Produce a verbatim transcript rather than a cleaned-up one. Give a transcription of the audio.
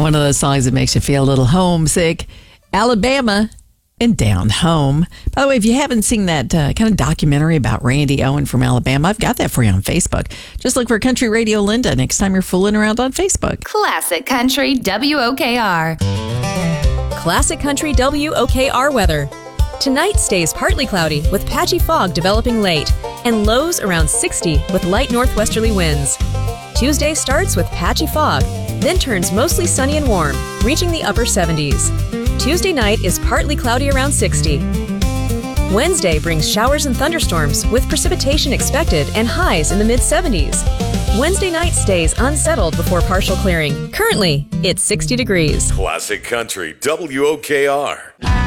one of those songs that makes you feel a little homesick. Alabama and Down Home. By the way, if you haven't seen that uh, kind of documentary about Randy Owen from Alabama, I've got that for you on Facebook. Just look for Country Radio Linda next time you're fooling around on Facebook. Classic Country W O K R. Classic Country W O K R weather. Tonight stays partly cloudy with patchy fog developing late and lows around sixty with light northwesterly winds. Tuesday starts with patchy fog, then turns mostly sunny and warm, reaching the upper seventies. Tuesday night is partly cloudy around sixty. Wednesday brings showers and thunderstorms with precipitation expected and highs in the mid-seventies. Wednesday night stays unsettled before partial clearing. Currently, it's sixty degrees. Classic Country W O K R.